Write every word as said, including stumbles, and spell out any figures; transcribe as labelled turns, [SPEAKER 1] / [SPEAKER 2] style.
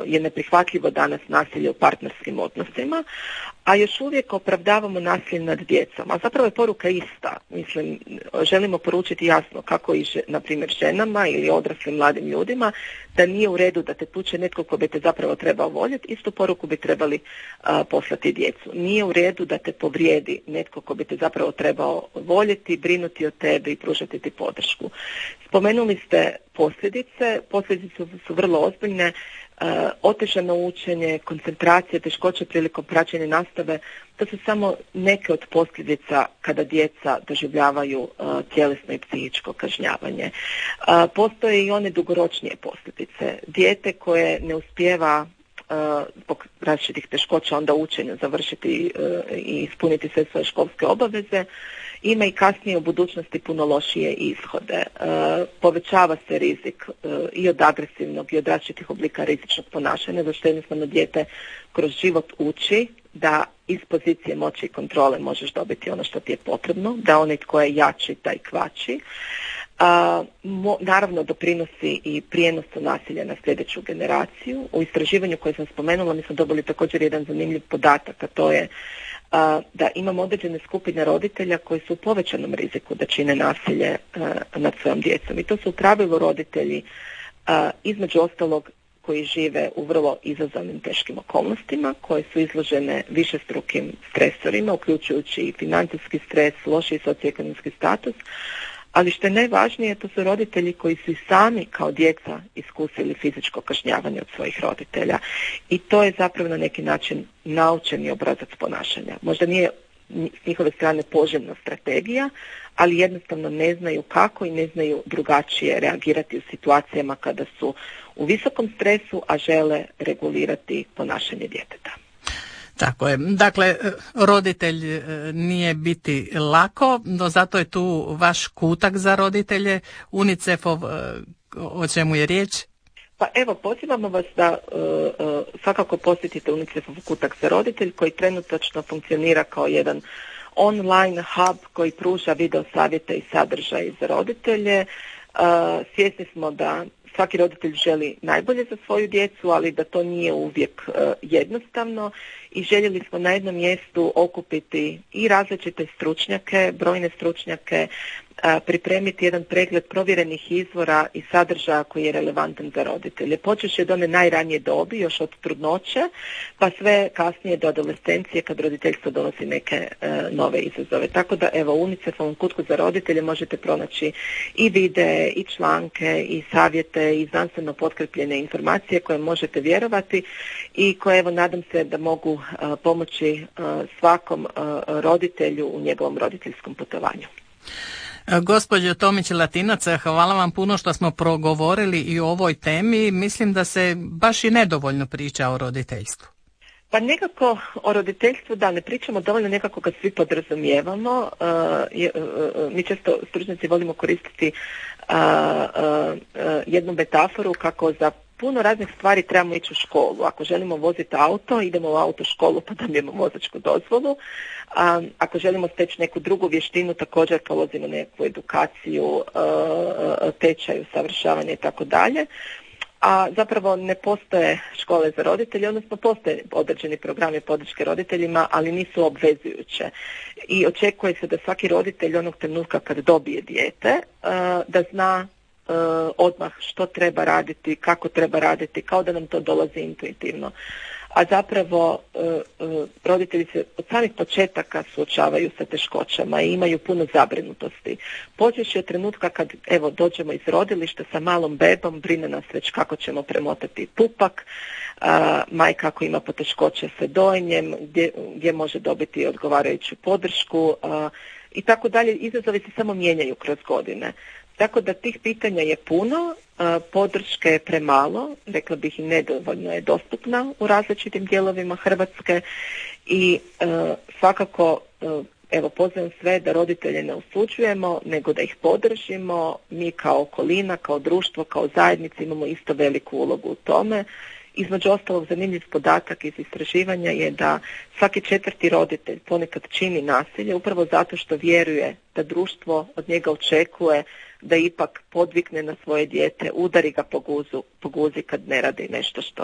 [SPEAKER 1] je neprihvatljivo danas nasilje u partnerskim odnosima, a još uvijek opravdavamo nasilje nad djecom. A zapravo je poruka ista. Mislim, želimo poručiti jasno kako i, na primjer, ženama ili odraslim mladim ljudima da nije u redu da te tuče netko ko bi te zapravo trebao voljeti, istu poruku bi trebali a, poslati djecu. Nije u redu da te povrijedi netko ko bi te zapravo trebao voljeti, brinuti o tebi i pružati ti podršku. Spomenuli ste posljedice. Posljedice su, su vrlo ozbiljne. Uh, otežano učenje, koncentracija, teškoće prilikom praćenja nastave, to su samo neke od posljedica kada djeca doživljavaju uh, tjelesno i psihičko kažnjavanje. Uh, postoje i one dugoročnije posljedice. Dijete koje ne uspijeva zbog različitih teškoća onda učenja završiti uh, i ispuniti sve svoje školske obaveze, ima i kasnije u budućnosti puno lošije ishode. Uh, povećava se rizik uh, i od agresivnog i od različitih oblika rizičnog ponašanja, zato što jednostavno dijete kroz život uči da iz pozicije moći i kontrole možeš dobiti ono što ti je potrebno, da onaj tko je jači taj kvači. A, mo, naravno doprinosi i prijenosu nasilja na sljedeću generaciju. U istraživanju koje sam spomenula mi smo dobili također jedan zanimljiv podatak, a to je a, da imamo određene skupine roditelja koji su u povećanom riziku da čine nasilje a, nad svojom djecom. I to su u pravilu roditelji a, između ostalog koji žive u vrlo izazovnim teškim okolnostima, koje su izložene višestrukim stresorima, uključujući i financijski stres, lošiji socioekonomski status. Ali što je najvažnije, to su roditelji koji su i sami kao djeca iskusili fizičko kažnjavanje od svojih roditelja. I to je zapravo na neki način naučeni obrazac ponašanja. Možda nije s njihove strane poželjna strategija, ali jednostavno ne znaju kako i ne znaju drugačije reagirati u situacijama kada su u visokom stresu, a žele regulirati ponašanje djeteta.
[SPEAKER 2] Tako je. Dakle, roditelj nije biti lako, no zato je tu vaš kutak za roditelje, UNICEF-ov, o čemu je riječ?
[SPEAKER 1] Pa evo, pozivamo vas da uh, uh, svakako posjetite UNICEF-ov kutak za roditelj koji trenutačno funkcionira kao jedan online hub koji pruža video savjete i sadržaj za roditelje. Uh, svjesni smo da svaki roditelj želi najbolje za svoju djecu, ali da to nije uvijek uh, jednostavno i željeli smo na jednom mjestu okupiti i različite stručnjake, brojne stručnjake, uh, pripremiti jedan pregled provjerenih izvora i sadržaja koji je relevantan za roditelje. Počeš od one najranije dobi, još od trudnoće, pa sve kasnije do adolescencije kad roditeljstvo donosi neke uh, nove izazove. Tako da evo u UNICEF-ovom kutku za roditelje možete pronaći i videe, i članke, i savjete, i znanstveno potkrepljene informacije koje možete vjerovati i koje evo nadam se da mogu uh, pomoći uh, svakom uh, roditelju u njegovom roditeljskom putovanju.
[SPEAKER 2] Gospođo Tomić-Latinac, hvala vam puno što smo progovorili i o ovoj temi. Mislim da se baš i nedovoljno priča o roditeljstvu.
[SPEAKER 1] Pa nekako o roditeljstvu da ne pričamo dovoljno, nekako ga svi podrazumijevamo. Uh, je, uh, mi često stručnjaci volimo koristiti uh, uh, uh, jednu metaforu kako za puno raznih stvari trebamo ići u školu. Ako želimo voziti auto, idemo u autoškolu pa dobijemo vozačku dozvolu. A, ako želimo steći neku drugu vještinu, također polazimo neku edukaciju, tečaj, usavršavanje i tako dalje. A zapravo ne postoje škole za roditelje, odnosno postoje određeni programi podrške roditeljima, ali nisu obvezujuće. I očekuje se da svaki roditelj onog trenutka kad dobije dijete, da zna Uh, odmah što treba raditi, kako treba raditi, kao da nam to dolazi intuitivno. A zapravo uh, uh, roditelji se od samih početaka suočavaju sa teškoćama i imaju puno zabrinutosti. Počeši od trenutka kad evo dođemo iz rodilišta sa malom bebom, brine nas već kako ćemo premotati pupak, uh, majka ako ima poteškoće sa dojenjem, gdje, gdje može dobiti odgovarajuću podršku uh, i tako dalje. Izazovi se samo mijenjaju kroz godine. Tako da tih pitanja je puno, podrške je premalo, rekla bih i nedovoljno je dostupna u različitim dijelovima Hrvatske i svakako evo pozivam sve da roditelje ne osuđujemo, nego da ih podržimo. Mi kao okolina, kao društvo, kao zajednica imamo isto veliku ulogu u tome. Između ostalog, zanimljiv podatak iz istraživanja je da svaki četvrti roditelj ponekad čini nasilje upravo zato što vjeruje da društvo od njega očekuje da ipak podvikne na svoje dijete, udari ga po, guzu, po guzi kad ne radi nešto što